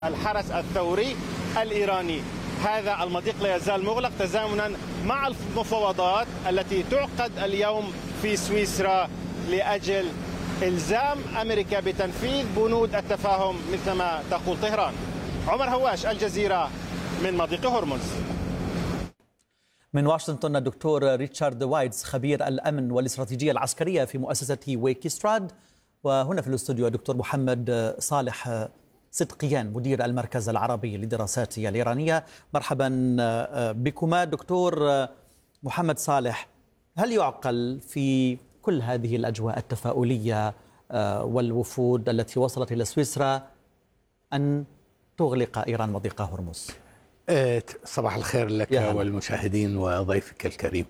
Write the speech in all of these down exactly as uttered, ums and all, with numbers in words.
الحرس الثوري الإيراني. هذا المضيق لا يزال مغلق تزامنا مع المفاوضات التي تعقد اليوم في سويسرا لأجل إلزام أمريكا بتنفيذ بنود التفاهم مثلما تقول طهران. عمر هواش، الجزيرة، من مضيق هرمز. من واشنطن الدكتور ريتشارد وايتز، خبير الأمن والاستراتيجية العسكرية في مؤسسة ويكيستراد. وهنا في الاستوديو الدكتور محمد صالح صدقيان، مدير المركز العربي للدراسات الإيرانية. مرحبا بكما. دكتور محمد صالح، هل يعقل في كل هذه الأجواء التفاؤلية والوفود التي وصلت إلى سويسرا أن تغلق إيران مضيق هرمز؟ صباح الخير لك والمشاهدين وضيفك الكريم.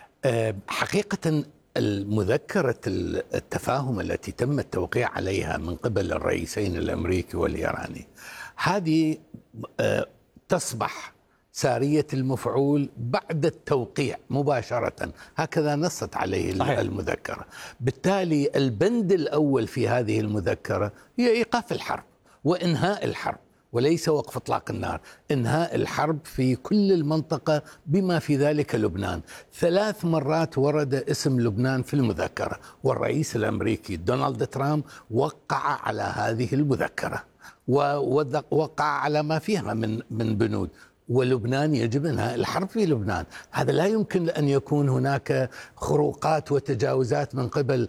حقيقة المذكرة التفاهم التي تم التوقيع عليها من قبل الرئيسين الأمريكي والإيراني هذه تصبح سارية المفعول بعد التوقيع مباشرة، هكذا نصت عليه صحيح. المذكرة. بالتالي البند الأول في هذه المذكرة هي إيقاف الحرب وإنهاء الحرب، وليس وقف إطلاق النار، إنهاء الحرب في كل المنطقة بما في ذلك لبنان. ثلاث مرات ورد اسم لبنان في المذكرة، والرئيس الأمريكي دونالد ترامب وقع على هذه المذكرة ووقع على ما فيها من من بنود، ولبنان يجب انهاء الحرب في لبنان. هذا لا يمكن أن يكون هناك خروقات وتجاوزات من قبل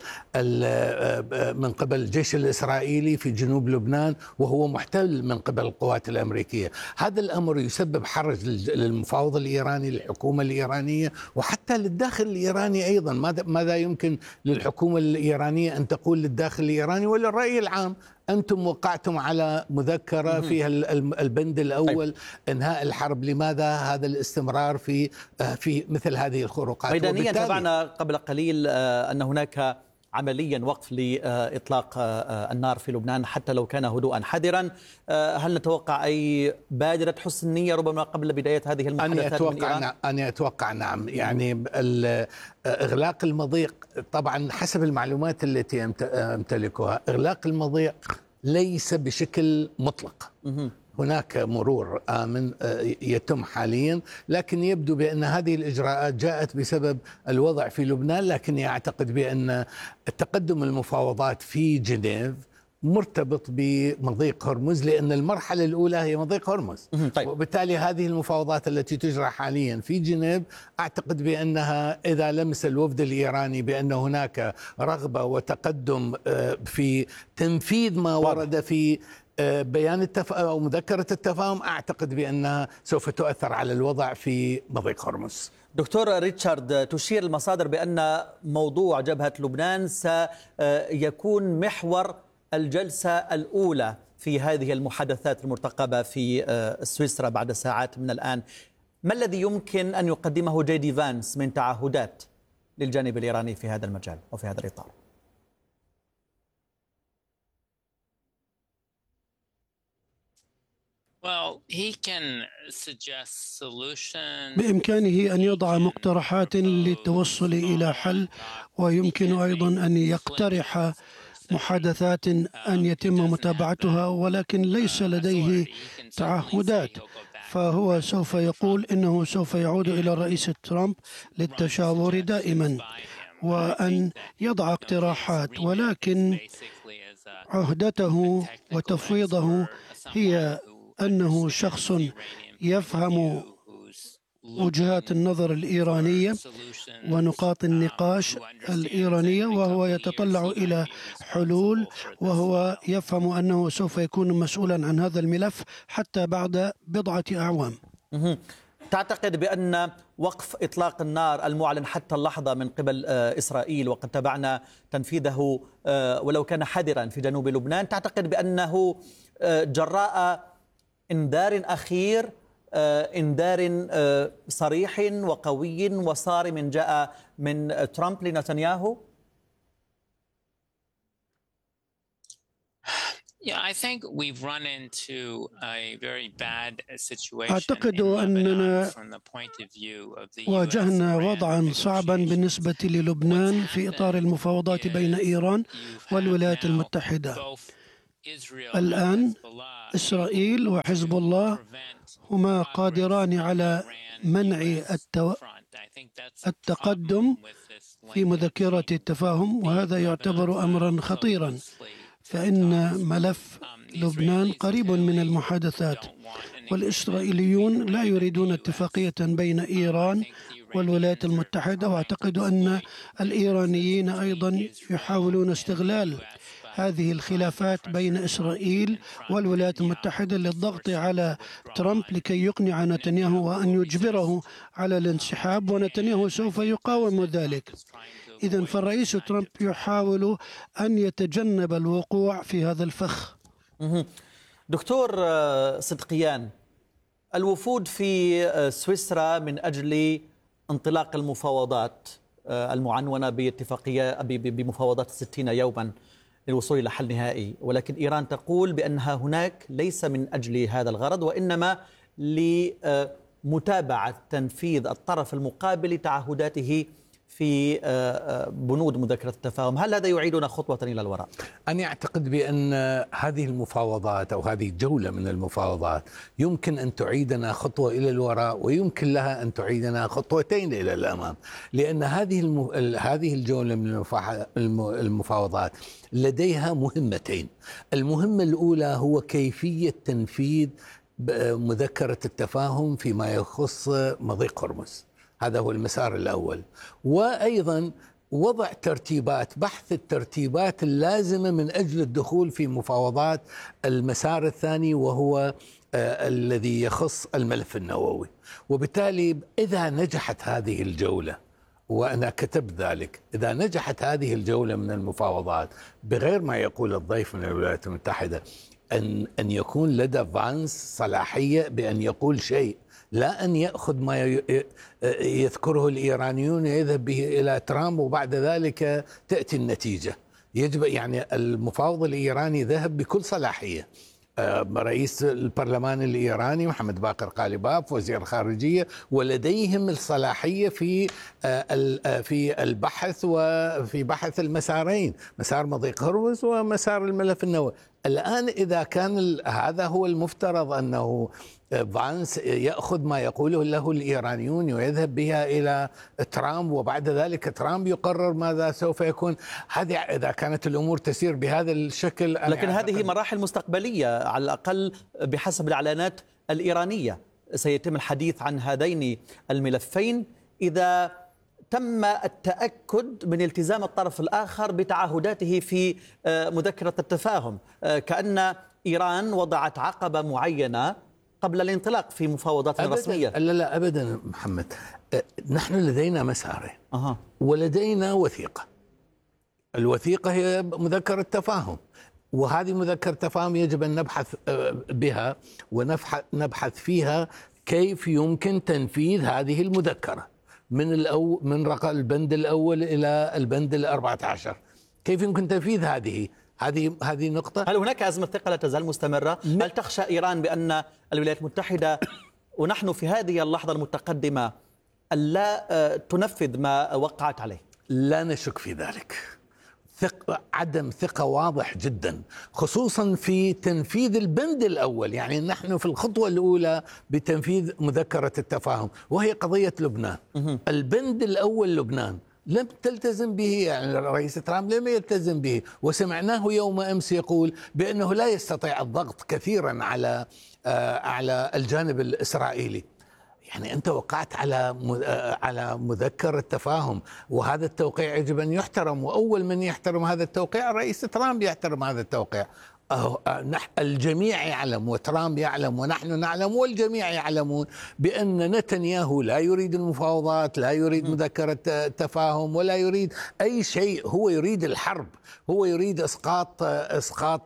من قبل الجيش الإسرائيلي في جنوب لبنان وهو محتل من قبل القوات الأمريكية. هذا الأمر يسبب حرج للمفاوض الإيراني، للحكومة الإيرانية، وحتى للداخل الإيراني أيضا. ماذا يمكن للحكومة الإيرانية أن تقول للداخل الإيراني وللرأي العام؟ أنتم وقعتم على مذكرة فيها البند الأول إنهاء الحرب، لماذا هذا الاستمرار في في مثل هذه الخروقات؟ ميدانيا تابعنا قبل قليل أن هناك عمليا وقف لإطلاق النار في لبنان حتى لو كان هدوءا حذرا. هل نتوقع أي بادرة حسن نية ربما قبل بداية هذه المحادثات؟ أنا أتوقع, من أنا أتوقع نعم. يعني إغلاق المضيق طبعا حسب المعلومات التي أمتلكها، إغلاق المضيق ليس بشكل مطلق. هناك مرور آمن يتم حاليا، لكن يبدو بأن هذه الإجراءات جاءت بسبب الوضع في لبنان. لكني أعتقد بأن التقدم المفاوضات في جنيف مرتبط بمضيق هرمز، لأن المرحلة الأولى هي مضيق هرمز. طيب. وبالتالي هذه المفاوضات التي تجرى حاليا في جنيف أعتقد بأنها إذا لمس الوفد الإيراني بأن هناك رغبة وتقدم في تنفيذ ما ورد في بيان التفاهم أو مذكرة التفاهم، أعتقد بأنها سوف تؤثر على الوضع في مضيق هرمز. دكتور ريتشارد، تشير المصادر بأن موضوع جبهة لبنان سيكون محور الجلسة الأولى في هذه المحادثات المرتقبة في سويسرا بعد ساعات من الآن. ما الذي يمكن أن يقدمه جي دي فانس من تعهدات للجانب الإيراني في هذا المجال وفي هذا الإطار؟ بإمكانه أن يضع مقترحات للتوصل إلى حل، ويمكن أيضا أن يقترح محادثات أن يتم متابعتها، ولكن ليس لديه تعهدات. فهو سوف يقول إنه سوف يعود إلى الرئيس ترامب للتشاور دائما وأن يضع اقتراحات، ولكن عهدته وتفويضه هي أنه شخص يفهم وجهات النظر الإيرانية ونقاط النقاش الإيرانية، وهو يتطلع إلى حلول، وهو يفهم أنه سوف يكون مسؤولا عن هذا الملف حتى بعد بضعة أعوام. تعتقد بأن وقف إطلاق النار المعلن حتى اللحظة من قبل إسرائيل، وقد تابعنا تنفيذه ولو كان حذرا في جنوب لبنان، تعتقد بأنه جراء انذار أخير، انذار صريح وقوي وصارم جاء من ترامب لنتنياهو؟ أعتقد أننا واجهنا وضعا صعبا بالنسبة للبنان في إطار المفاوضات بين إيران والولايات المتحدة. الآن إسرائيل وحزب الله هما قادران على منع التو... التقدم في مذكرة التفاهم، وهذا يعتبر أمرا خطيرا، فإن ملف لبنان قريب من المحادثات، والإسرائيليون لا يريدون اتفاقية بين إيران والولايات المتحدة، وأعتقد أن الإيرانيين أيضا يحاولون استغلال هذه الخلافات بين إسرائيل والولايات المتحدة للضغط على ترامب لكي يقنع نتنياهو وأن يجبره على الانسحاب، ونتنياهو سوف يقاوم ذلك. إذن فالرئيس ترامب يحاول أن يتجنب الوقوع في هذا الفخ. دكتور صدقيان، الوفود في سويسرا من أجل انطلاق المفاوضات المعنونة باتفاقية بمفاوضات ستين يوما للوصول إلى حل نهائي، ولكن إيران تقول بأنها هناك ليس من أجل هذا الغرض، وإنما لمتابعة تنفيذ الطرف المقابل تعهداته في بنود مذكرة التفاهم. هل هذا يعيدنا خطوة إلى الوراء؟ أنا أعتقد بأن هذه المفاوضات أو هذه الجولة من المفاوضات يمكن أن تعيدنا خطوة إلى الوراء، ويمكن لها أن تعيدنا خطوتين إلى الأمام، لأن هذه الم... هذه الجولة من المفا... المفاوضات لديها مهمتين. المهمة الأولى هو كيفية تنفيذ مذكرة التفاهم فيما يخص مضيق هرمز، هذا هو المسار الأول، وأيضا وضع ترتيبات، بحث الترتيبات اللازمة من أجل الدخول في مفاوضات المسار الثاني، وهو آه الذي يخص الملف النووي. وبالتالي إذا نجحت هذه الجولة، وأنا كتبت ذلك، إذا نجحت هذه الجولة من المفاوضات بغير ما يقول الضيف من الولايات المتحدة أن أن يكون لدى فانس صلاحية بأن يقول شيء، لا أن يأخذ ما يذكره الإيرانيون يذهب به إلى ترامب وبعد ذلك تأتي النتيجة. يجب يعني المفاوض الإيراني ذهب بكل صلاحية. رئيس البرلمان الإيراني محمد باقر قالباف وزير الخارجية، ولديهم الصلاحية في في البحث وفي بحث المسارين، مسار مضيق هرمز ومسار الملف النووي. الآن إذا كان هذا هو المفترض أنه فانس يأخذ ما يقوله له الإيرانيون ويذهب بها إلى ترامب، وبعد ذلك ترامب يقرر ماذا سوف يكون، هذه إذا كانت الأمور تسير بهذا الشكل. لكن هذه مراحل مستقبلية على الأقل بحسب الإعلانات الإيرانية. سيتم الحديث عن هذين الملفين إذا تم التأكد من التزام الطرف الآخر بتعهداته في مذكرة التفاهم، كأن إيران وضعت عقبة معينة قبل الانطلاق في مفاوضات رسمية. لا لا أبدا محمد، نحن لدينا مسارين أه. ولدينا وثيقة. الوثيقة هي مذكرة تفاهم، وهذه مذكرة تفاهم يجب أن نبحث بها ونبحث فيها كيف يمكن تنفيذ هذه المذكرة من الأو من رقم البند الأول إلى البند الأربعة عشر، كيف يمكن تنفيذ هذه هذه هذه نقطة. هل هناك أزمة ثقة لا تزال مستمرة؟ هل تخشى إيران بأن الولايات المتحدة ونحن في هذه اللحظة المتقدمة ألا تنفذ ما وقعت عليه؟ لا نشك في ذلك. ثق عدم ثقة واضح جدا، خصوصا في تنفيذ البند الأول. يعني نحن في الخطوة الأولى بتنفيذ مذكرة التفاهم وهي قضية لبنان. البند الأول لبنان لم تلتزم به، يعني الرئيس ترامب لم يلتزم به، وسمعناه يوم أمس يقول بأنه لا يستطيع الضغط كثيرا على آه على الجانب الإسرائيلي. يعني أنت وقعت على على مذكرة تفاهم، وهذا التوقيع يجب أن يحترم، وأول من يحترم هذا التوقيع الرئيس ترامب يحترم هذا التوقيع. الجميع يعلم وترامب يعلم ونحن نعلم والجميع يعلمون بأن نتنياهو لا يريد المفاوضات، لا يريد مذكرة تفاهم، ولا يريد أي شيء. هو يريد الحرب، هو يريد إسقاط إسقاط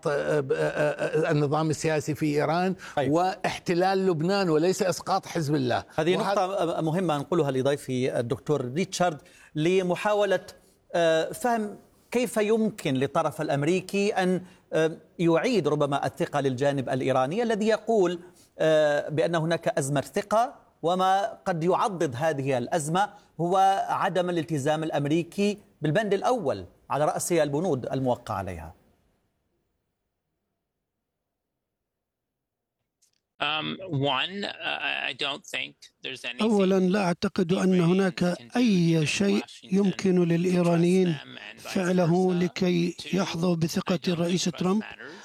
النظام السياسي في إيران أيوة. واحتلال لبنان، وليس إسقاط حزب الله. هذه نقطة مهمة نقولها لضيفي الدكتور ريتشارد لمحاولة فهم كيف يمكن للطرف الأمريكي أن يعيد ربما الثقة للجانب الإيراني الذي يقول بأن هناك أزمة ثقة، وما قد يعضد هذه الأزمة هو عدم الالتزام الأمريكي بالبند الأول على رأس البنود الموقع عليها. أولا، لا أعتقد أن هناك أي شيء يمكن للإيرانيين فعله لكي يحظوا بثقة الرئيس ترامب.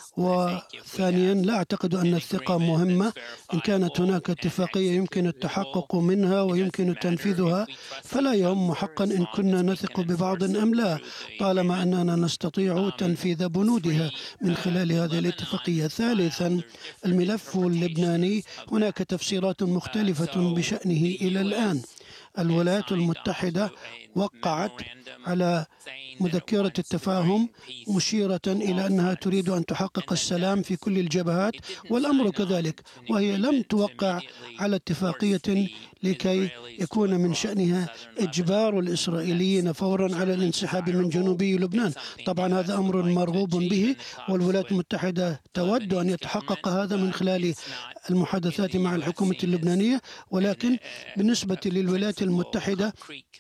وثانيا، لا أعتقد أن الثقة مهمة. إن كانت هناك اتفاقية يمكن التحقق منها ويمكن تنفيذها، فلا يهم حقا إن كنا نثق ببعض أم لا، طالما أننا نستطيع تنفيذ بنودها من خلال هذه الاتفاقية. ثالثا، الملف اللبناني هناك تفسيرات مختلفة بشأنه إلى الآن. الولايات المتحدة وقعت على مذكرة التفاهم مشيرة إلى أنها تريد أن تحقق السلام في كل الجبهات، والأمر كذلك، وهي لم توقع على اتفاقية لكي يكون من شأنها إجبار الإسرائيليين فورا على الانسحاب من جنوبي لبنان. طبعا هذا أمر مرغوب به، والولايات المتحدة تود أن يتحقق هذا من خلال المحادثات مع الحكومة اللبنانية، ولكن بالنسبة للولايات المتحدة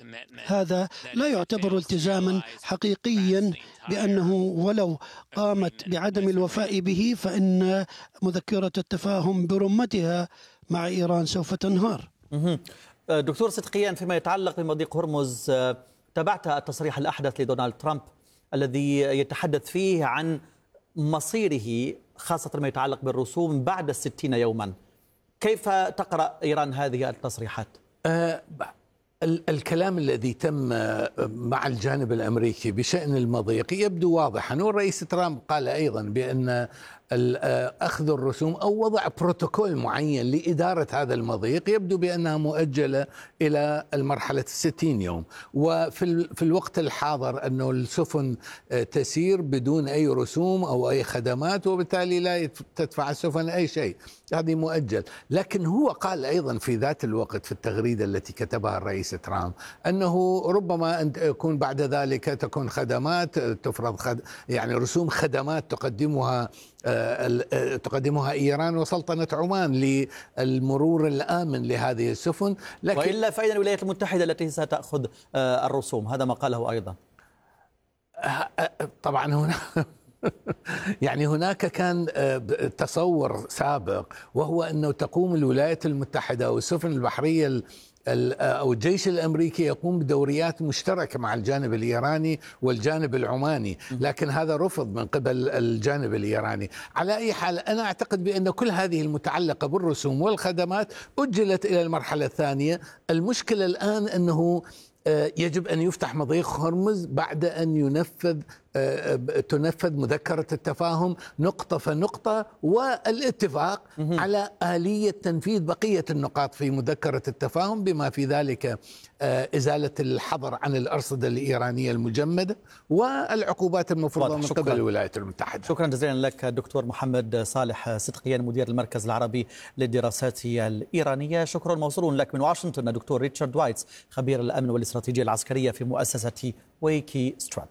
هذا لا يعتبر التزاما حقيقيا، بأنه ولو قامت بعدم الوفاء به فإن مذكرة التفاهم برمتها مع إيران سوف تنهار. دكتور صدقيان، فيما يتعلق بمضيق هرمز، تابعت التصريح الأحدث لدونالد ترامب الذي يتحدث فيه عن مصيره خاصة ما يتعلق بالرسوم بعد الستين يوما. كيف تقرأ إيران هذه التصريحات؟ أه الكلام الذي تم مع الجانب الأمريكي بشأن المضيق يبدو واضحا، والرئيس ترامب قال أيضا بأن أخذ الرسوم أو وضع بروتوكول معين لإدارة هذا المضيق يبدو بأنها مؤجلة إلى المرحلة الستين يوم، وفي في الوقت الحاضر أنه السفن تسير بدون أي رسوم أو أي خدمات، وبالتالي لا تدفع السفن أي شيء، هذه مؤجل. لكن هو قال أيضا في ذات الوقت في التغريدة التي كتبها الرئيس ترامب أنه ربما أن يكون بعد ذلك تكون خدمات تفرض خد يعني رسوم خدمات تقدمها تقدمها إيران وسلطنة عمان للمرور الآمن لهذه السفن. لكن وإلا فإن الولايات المتحدة التي ستأخذ الرسوم، هذا ما قاله أيضا. طبعا هنا يعني هناك كان تصور سابق، وهو أنه تقوم الولايات المتحدة والسفن البحرية أو الجيش الأمريكي يقوم بدوريات مشتركة مع الجانب الإيراني والجانب العماني، لكن هذا رفض من قبل الجانب الإيراني. على أي حال أنا أعتقد بأن كل هذه المتعلقة بالرسوم والخدمات أجلت إلى المرحلة الثانية. المشكلة الآن أنه يجب أن يفتح مضيق هرمز بعد أن ينفذ تنفذ مذكرة التفاهم نقطة فنقطة، والاتفاق على آلية تنفيذ بقية النقاط في مذكرة التفاهم، بما في ذلك إزالة الحظر عن الأرصدة الإيرانية المجمدة والعقوبات المفروضة من قبل الولايات المتحدة. شكرا جزيلا لك دكتور محمد صالح صدقيان، مدير المركز العربي للدراسات الإيرانية. شكرا موصول لك من واشنطن دكتور ريتشارد وايتس، خبير الأمن والاستراتيجية العسكرية في مؤسسة ويكي ستراد.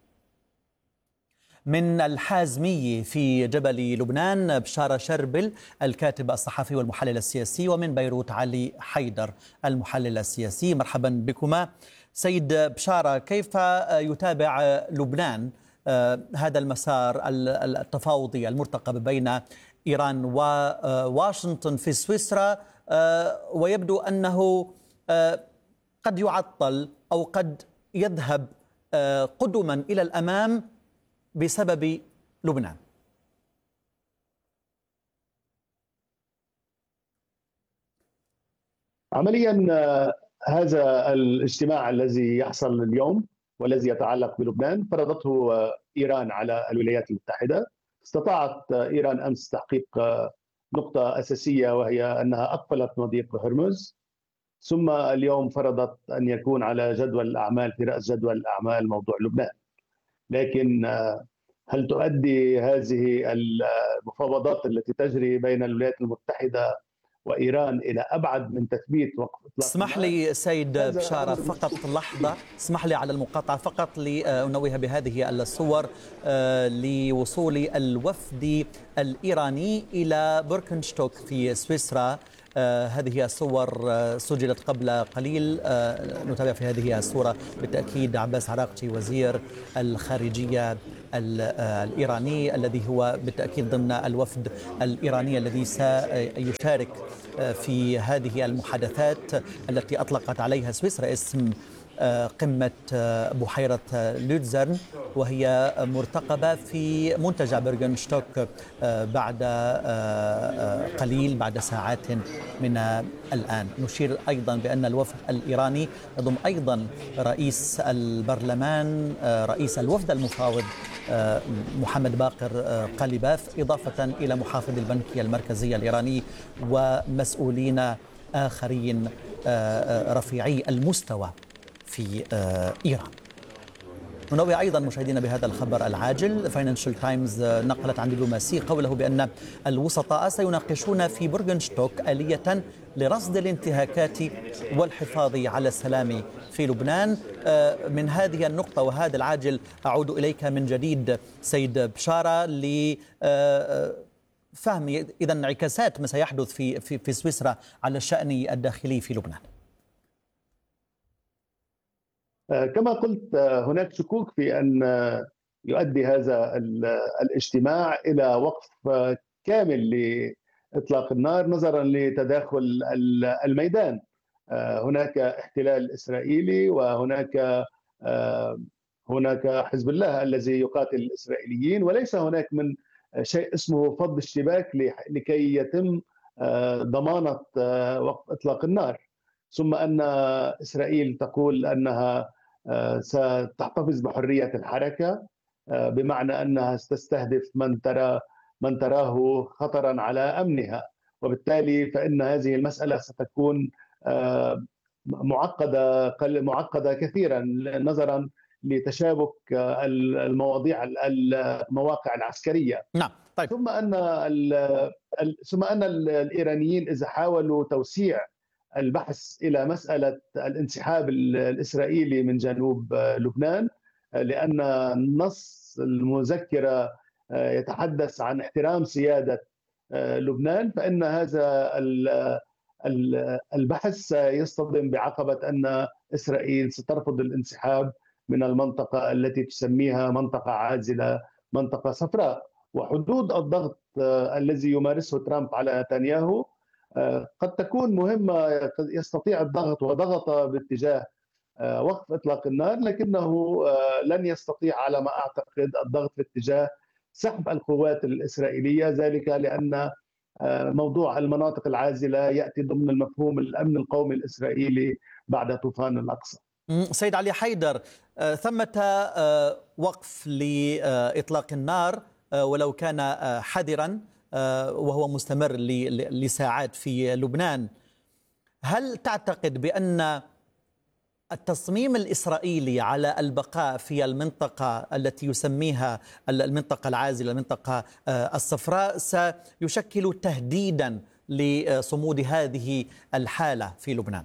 من الحازمي في جبل لبنان بشارة شربل الكاتب الصحفي والمحلل السياسي، ومن بيروت علي حيدر المحلل السياسي. مرحبا بكما. سيد بشارة، كيف يتابع لبنان هذا المسار التفاوضي المرتقب بين إيران وواشنطن في سويسرا، ويبدو أنه قد يعطل أو قد يذهب قدما إلى الأمام بسبب لبنان؟ عمليا هذا الاجتماع الذي يحصل اليوم والذي يتعلق بلبنان فرضته إيران على الولايات المتحدة. استطاعت إيران أمس تحقيق نقطة أساسية، وهي أنها أقفلت مضيق هرمز، ثم اليوم فرضت أن يكون على جدول الأعمال في رأس جدول الأعمال موضوع لبنان. لكن هل تؤدي هذه المفاوضات التي تجري بين الولايات المتحدة وإيران إلى أبعد من تثبيت وقف إطلاق؟ اسمح لي سيد بشارة فقط لحظة، اسمح لي على المقاطعة فقط لأنوه بهذه الصور لوصول الوفد الإيراني إلى بوركنشتوك في سويسرا. آه هذه الصور آه سجلت قبل قليل. آه نتابع في هذه الصورة بالتأكيد عباس عراقجي وزير الخارجية الإيراني الذي هو بالتأكيد ضمن الوفد الإيراني الذي سيشارك في هذه المحادثات التي أطلقت عليها سويسرا اسم قمة بحيرة لودزرن، وهي مرتقبة في منتجع برغنشتوك بعد قليل، بعد ساعات من الآن. نشير أيضا بأن الوفد الإيراني يضم أيضا رئيس البرلمان، رئيس الوفد المفاوض محمد باقر قليباف، إضافة إلى محافظ البنك المركزي الإيراني ومسؤولين آخرين رفيعي المستوى في إيران. ننوه أيضا مشاهدينا بهذا الخبر العاجل. فاينانشال تايمز نقلت عن دبلوماسي قوله بأن الوسطاء سيناقشون في برغنشتوك آلية لرصد الانتهاكات والحفاظ على السلام في لبنان. من هذه النقطة وهذا العاجل أعود إليك من جديد سيد بشارة لفهم إذا انعكاسات ما سيحدث في في في سويسرا على الشأن الداخلي في لبنان. كما قلت، هناك شكوك في أن يؤدي هذا الاجتماع إلى وقف كامل لإطلاق النار نظرا لتداخل الميدان. هناك احتلال إسرائيلي وهناك هناك حزب الله الذي يقاتل الإسرائيليين، وليس هناك من شيء اسمه فض الشباك لكي يتم ضمانة وقف إطلاق النار. ثم أن إسرائيل تقول أنها ستحتفظ بحرية الحركة، بمعنى أنها ستستهدف من ترى من تراه خطرا على أمنها، وبالتالي فإن هذه المسألة ستكون معقدة معقدة كثيرا نظرا لتشابك المواضيع المواقع العسكرية. نعم. طيب. ثم أن ثم أن الإيرانيين إذا حاولوا توسيع البحث إلى مسألة الانسحاب الإسرائيلي من جنوب لبنان، لأن نص المذكرة يتحدث عن احترام سيادة لبنان، فإن هذا البحث يصطدم بعقبة أن إسرائيل سترفض الانسحاب من المنطقة التي تسميها منطقة عازلة، منطقة صفراء. وحدود الضغط الذي يمارسه ترامب على نتنياهو قد تكون مهمة، يستطيع الضغط وضغط باتجاه وقف إطلاق النار، لكنه لن يستطيع على ما أعتقد الضغط باتجاه سحب القوات الإسرائيلية، ذلك لأن موضوع المناطق العازلة يأتي ضمن المفهوم الأمن القومي الإسرائيلي بعد طوفان الأقصى. سيد علي حيدر، ثمة وقف لإطلاق النار ولو كان حذرا وهو مستمر لساعات في لبنان. هل تعتقد بأن التصميم الإسرائيلي على البقاء في المنطقة التي يسميها المنطقة العازلة، المنطقة الصفراء، سيشكل تهديدا لصمود هذه الحالة في لبنان؟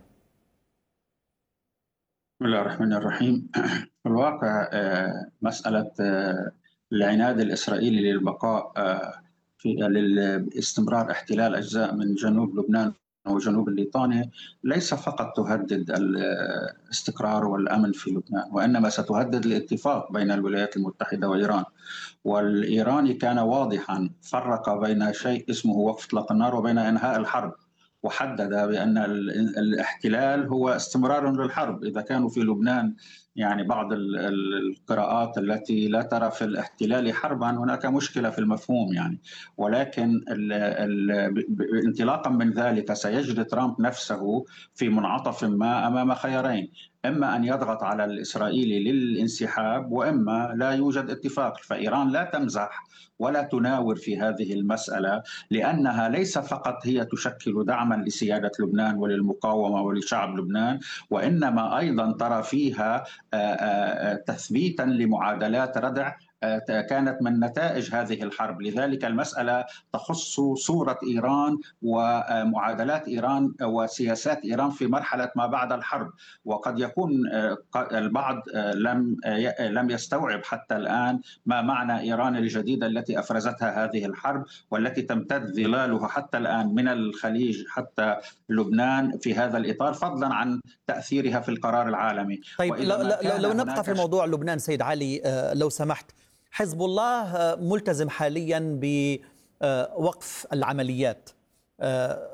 بسم الله الرحمن الرحيم. في الواقع مسألة العناد الإسرائيلي للبقاء في لاستمرار احتلال أجزاء من جنوب لبنان وجنوب الليطاني ليس فقط تهدد الاستقرار والأمن في لبنان، وإنما ستهدد الاتفاق بين الولايات المتحدة وإيران. والإيراني كان واضحا، فرق بين شيء اسمه وقف إطلاق النار وبين إنهاء الحرب، وحدد بأن الاحتلال هو استمرار للحرب. إذا كانوا في لبنان يعني بعض القراءات التي لا ترى في الاحتلال حربا، هناك مشكلة في المفهوم يعني. ولكن ال ال انطلاقا من ذلك سيجد ترامب نفسه في منعطف ما أمام خيارين: إما أن يضغط على الإسرائيلي للانسحاب، وإما لا يوجد اتفاق. فإيران لا تمزح ولا تناور في هذه المسألة، لأنها ليس فقط هي تشكل دعما لسيادة لبنان وللمقاومة ولشعب لبنان، وإنما أيضا ترى فيها تثبيتا لمعادلات ردع كانت من نتائج هذه الحرب. لذلك المسألة تخص صورة إيران ومعادلات إيران وسياسات إيران في مرحلة ما بعد الحرب. وقد يكون البعض لم لم يستوعب حتى الآن ما معنى إيران الجديدة التي أفرزتها هذه الحرب، والتي تمتد ظلالها حتى الآن من الخليج حتى لبنان في هذا الإطار، فضلا عن تأثيرها في القرار العالمي. طيب، لو, لو نبقى في موضوع لبنان سيد علي لو سمحت، حزب الله ملتزم حاليا بوقف العمليات،